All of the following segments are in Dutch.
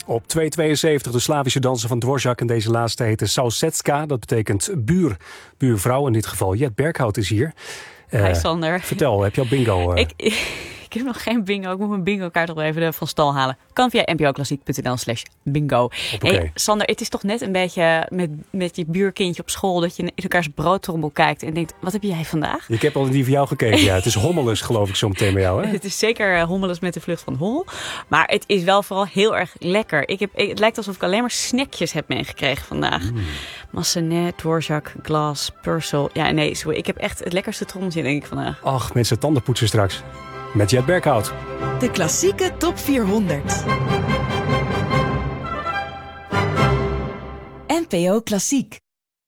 Op 2,72 de Slavische dansen van Dvorak en deze laatste heette Sousedska. Dat betekent buurvrouw. In dit geval Jet Berghout is hier. Hi Sander. Vertel, heb je al bingo? Ik heb nog geen bingo. Ik moet mijn bingo kaart nog even van stal halen. Kan via npoklassiek.nl/bingo. Hey, Sander, het is toch net een beetje met je buurkindje op school dat je in elkaars broodtrommel kijkt en denkt, wat heb jij vandaag? Ik heb al die van jou gekeken. Ja, het is hommeles geloof ik zo meteen bij jou. Hè? Het is zeker hommeles met de vlucht van Hommel. Maar het is wel vooral heel erg lekker. Het lijkt alsof ik alleen maar snackjes heb meegekregen vandaag. Massenet, Dvorak, Glass, Purcell. Ja, nee, sorry. Ik heb echt het lekkerste trommeltje denk ik vandaag. Ach, mensen tanden poetsen straks. Met Jet Berghout. De klassieke top 400. NPO Klassiek.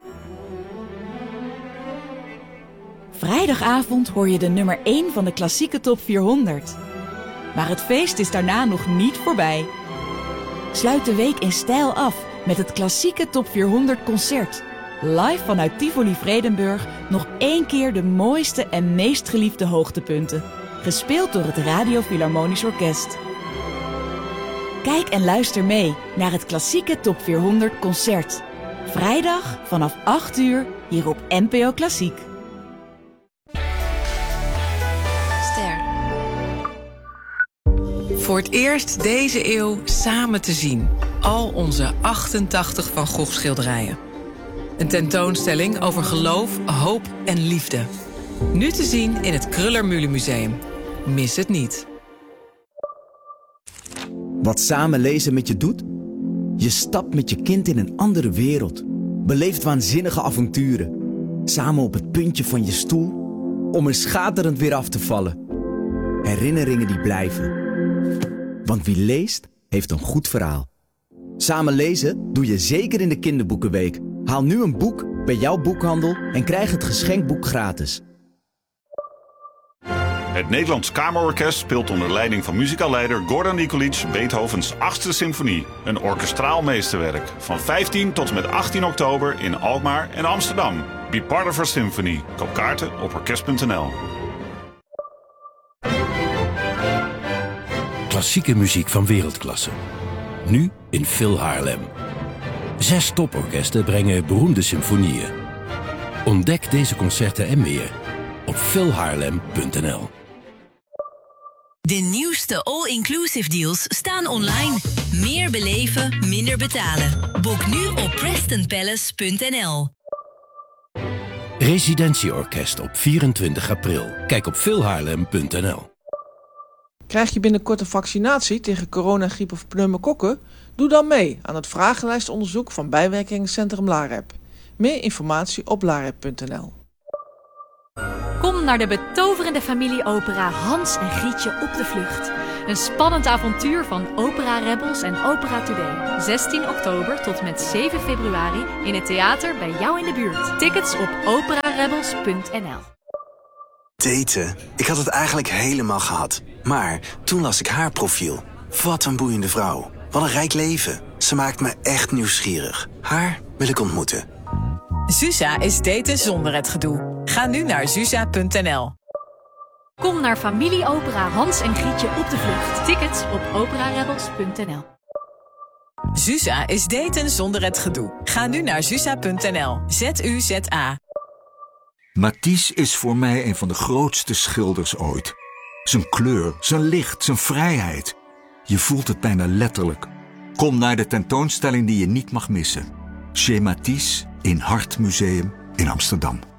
Vrijdagavond hoor je de nummer 1 van de klassieke top 400. Maar het feest is daarna nog niet voorbij. Sluit de week in stijl af met het klassieke top 400 concert. Live vanuit Tivoli Vredenburg nog 1 keer de mooiste en meest geliefde hoogtepunten. Gespeeld door het Radio Philharmonisch Orkest. Kijk en luister mee naar het klassieke Top 400 concert. Vrijdag vanaf 8 uur hier op NPO Klassiek. Ster. Voor het eerst deze eeuw samen te zien. Al onze 88 Van Gogh schilderijen. Een tentoonstelling over geloof, hoop en liefde. Nu te zien in het Kröller-Mühle Museum. Mis het niet. Wat samen lezen met je doet? Je stapt met je kind in een andere wereld. Beleeft waanzinnige avonturen. Samen op het puntje van je stoel. Om er schaterend weer af te vallen. Herinneringen die blijven. Want wie leest, heeft een goed verhaal. Samen lezen doe je zeker in de kinderboekenweek. Haal nu een boek bij jouw boekhandel en krijg het geschenkboek gratis. Het Nederlands Kamerorkest speelt onder leiding van muzikaalleider Gordon Nikolic Beethovens 8e symfonie. Een orkestraal meesterwerk. Van 15 tot en met 18 oktober in Alkmaar en Amsterdam. Be part of our symphony. Koop kaarten op orkest.nl. Klassieke muziek van wereldklasse. Nu in Phil Haarlem. 6 toporkesten brengen beroemde symfonieën. Ontdek deze concerten en meer op philhaarlem.nl. De nieuwste all-inclusive deals staan online. Meer beleven, minder betalen. Boek nu op PrestonPalace.nl. Residentieorkest op 24 april. Kijk op philhaarlem.nl. Krijg je binnenkort een vaccinatie tegen corona, griep of pneumokokken? Doe dan mee aan het vragenlijstonderzoek van bijwerkingencentrum LAREP. Meer informatie op larep.nl. Kom naar de betoverende familieopera Hans en Grietje op de vlucht. Een spannend avontuur van Opera Rebels en Opera Today. 16 oktober tot met 7 februari in het theater bij jou in de buurt. Tickets op operarebels.nl. Daten. Ik had het eigenlijk helemaal gehad. Maar toen las ik haar profiel. Wat een boeiende vrouw. Wat een rijk leven. Ze maakt me echt nieuwsgierig. Haar wil ik ontmoeten. Zuza is daten zonder het gedoe. Ga nu naar zuza.nl. Kom naar familieopera Hans en Grietje op de vlucht. Tickets op operarebels.nl. Zuza is daten zonder het gedoe. Ga nu naar zuza.nl. ZUZA. Matisse is voor mij een van de grootste schilders ooit. Zijn kleur, zijn licht, zijn vrijheid. Je voelt het bijna letterlijk. Kom naar de tentoonstelling die je niet mag missen. Chez Matisse in Hart Museum in Amsterdam.